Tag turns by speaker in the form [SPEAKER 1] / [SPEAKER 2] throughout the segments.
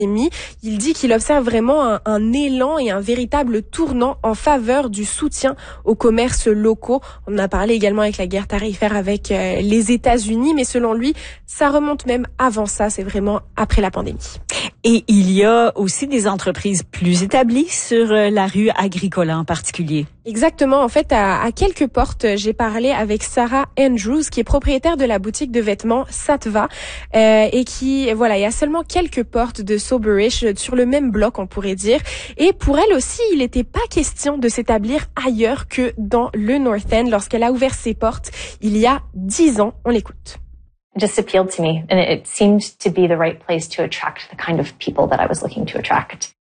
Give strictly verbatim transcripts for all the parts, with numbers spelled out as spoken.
[SPEAKER 1] Il dit qu'il observe vraiment un, un élan et un véritable tournant en faveur du soutien aux commerces locaux. On en a parlé également avec la guerre tarifaire avec euh, les États-Unis, mais selon lui, ça remonte même avant ça, c'est vraiment après la pandémie.
[SPEAKER 2] Et il y a aussi des entreprises plus établies sur la rue Agricola en particulier.
[SPEAKER 1] Exactement. En fait, à, à quelques portes, j'ai parlé avec Sarah Andrews, qui est propriétaire de la boutique de vêtements Satva, euh, et qui, voilà, il y a seulement quelques portes de Soberish sur le même bloc, on pourrait dire. Et pour elle aussi, il n'était pas question de s'établir ailleurs que dans le North End lorsqu'elle a ouvert ses portes il y a dix ans. On l'écoute.
[SPEAKER 3] It just appealed to me, and it seemed to be the right place to attract the kind of people that I was looking to attract.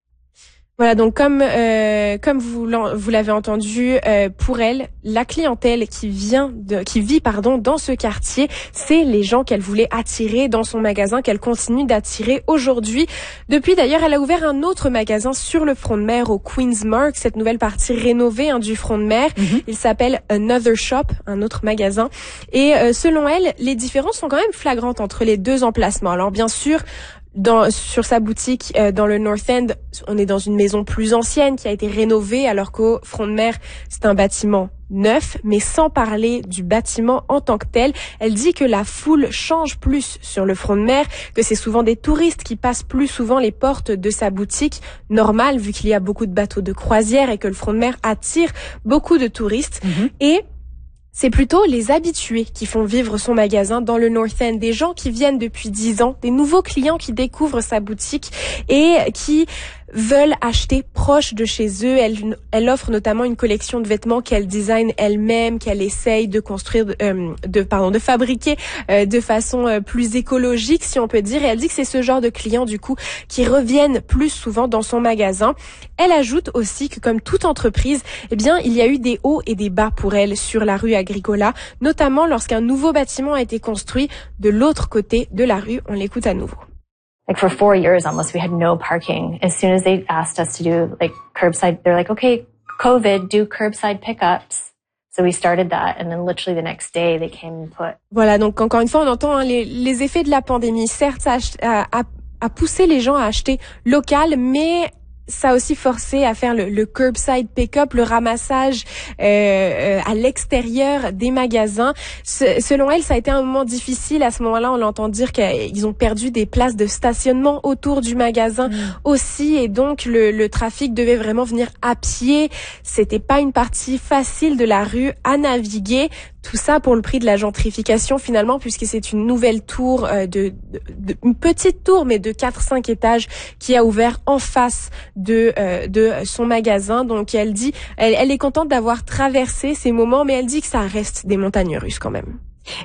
[SPEAKER 1] Voilà, donc comme euh, comme vous vous l'avez entendu, euh, pour elle, la clientèle qui vient de qui vit pardon dans ce quartier, c'est les gens qu'elle voulait attirer dans son magasin, qu'elle continue d'attirer aujourd'hui. Depuis d'ailleurs, elle a ouvert un autre magasin sur le front de mer au Queen's Mark, cette nouvelle partie rénovée hein, du front de mer. Mm-hmm. Il s'appelle Another Shop, un autre magasin. Et euh, selon elle, les différences sont quand même flagrantes entre les deux emplacements. Alors bien sûr, Dans, sur sa boutique euh, dans le North End, on est dans une maison plus ancienne qui a été rénovée, alors qu'au front de mer, c'est un bâtiment neuf, mais sans parler du bâtiment en tant que tel. Elle dit que la foule change plus sur le front de mer, que c'est souvent des touristes qui passent plus souvent les portes de sa boutique, normale vu qu'il y a beaucoup de bateaux de croisière et que le front de mer attire beaucoup de touristes. Mmh. Et c'est plutôt les habitués qui font vivre son magasin dans le North End, des gens qui viennent depuis dix ans, des nouveaux clients qui découvrent sa boutique et qui veulent acheter proche de chez eux. Elle, elle offre notamment une collection de vêtements qu'elle design elle-même, qu'elle essaye de construire, euh, de pardon, de fabriquer euh, de façon euh, plus écologique, si on peut dire. Et elle dit que c'est ce genre de clients du coup qui reviennent plus souvent dans son magasin. Elle ajoute aussi que comme toute entreprise, eh bien il y a eu des hauts et des bas pour elle sur la rue Agricola, notamment lorsqu'un nouveau bâtiment a été construit de l'autre côté de la rue. On l'écoute à nouveau.
[SPEAKER 3] Like for four years almost, we had no parking. As soon as they asked us to do like curbside, they're like, okay, COVID, do curbside pickups. So we started that, and then literally the next day they came and put.
[SPEAKER 1] Voilà, donc encore une fois, on entend hein, les, les effets de la pandémie. Certes, ça a, a, a poussé les gens à acheter local, mais ça a aussi forcé à faire le, le curbside pick-up, le ramassage euh, euh, à l'extérieur des magasins. Ce, selon elle, ça a été un moment difficile. À ce moment-là, on l'entend dire qu'ils ont perdu des places de stationnement autour du magasin mmh. aussi, et donc le, le trafic devait vraiment venir à pied. C'était pas une partie facile de la rue à naviguer. Tout ça pour le prix de la gentrification finalement, puisque c'est une nouvelle tour, euh, de, de, de une petite tour, mais de quatre cinq étages qui a ouvert en face de euh, de son magasin. Donc elle dit, elle, elle est contente d'avoir traversé ces moments, mais elle dit que ça reste des montagnes russes quand même.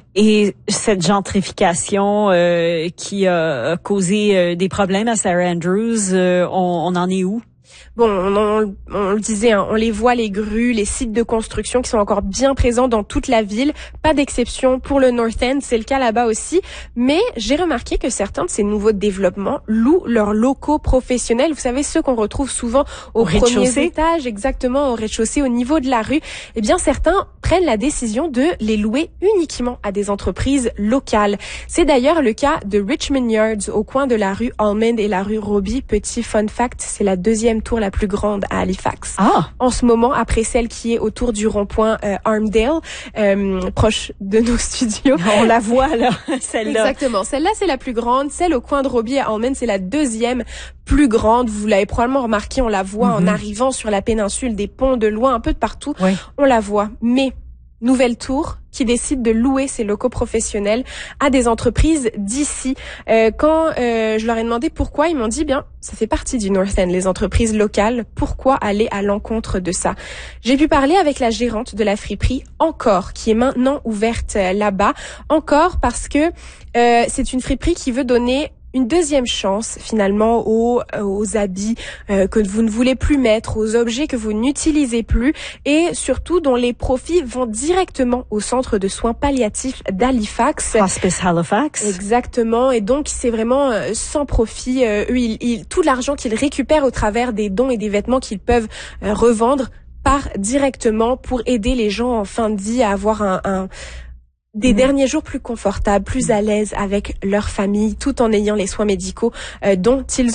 [SPEAKER 2] Et cette gentrification euh, qui a causé euh, des problèmes à Sarah Andrews, euh, on, on en est où?
[SPEAKER 1] Bon, on, on, on le disait, hein, on les voit, les grues, les sites de construction qui sont encore bien présents dans toute la ville. Pas d'exception pour le North End, c'est le cas là-bas aussi. Mais j'ai remarqué que certains de ces nouveaux développements louent leurs locaux professionnels. Vous savez, ceux qu'on retrouve souvent au, au premier étage, exactement, au rez-de-chaussée, au niveau de la rue. Eh bien, certains prennent la décision de les louer uniquement à des entreprises locales. C'est d'ailleurs le cas de Richmond Yards, au coin de la rue Almond et la rue Roby. Petit fun fact, c'est la deuxième tour la plus grande à Halifax.
[SPEAKER 2] Ah.
[SPEAKER 1] En ce moment, après celle qui est autour du rond-point euh, Armdale, euh, proche de nos studios.
[SPEAKER 2] On la voit là, celle-là.
[SPEAKER 1] Exactement. Celle-là, c'est la plus grande. Celle au coin de Roby et Almond, c'est la deuxième plus grande. Vous l'avez probablement remarqué, on la voit mm-hmm. en arrivant sur la péninsule, des ponts de loin, un peu de partout. Oui. On la voit. Mais nouvelle tour qui décide de louer ses locaux professionnels à des entreprises d'ici. Euh, quand euh, je leur ai demandé pourquoi, ils m'ont dit, bien, ça fait partie du North End, les entreprises locales. Pourquoi aller à l'encontre de ça? J'ai pu parler avec la gérante de la friperie Encore, qui est maintenant ouverte là-bas. Encore parce que euh, c'est une friperie qui veut donner une deuxième chance finalement aux, aux habits euh, que vous ne voulez plus mettre, aux objets que vous n'utilisez plus, et surtout dont les profits vont directement au centre de soins palliatifs d'Halifax.
[SPEAKER 2] Hospice Halifax.
[SPEAKER 1] Exactement, et donc c'est vraiment euh, sans profit. Euh, eux, ils, ils, tout l'argent qu'ils récupèrent au travers des dons et des vêtements qu'ils peuvent euh, revendre part directement pour aider les gens en fin de vie à avoir un, un des mmh. derniers jours plus confortables, plus à l'aise avec leur famille, tout en ayant les soins médicaux euh, dont ils ont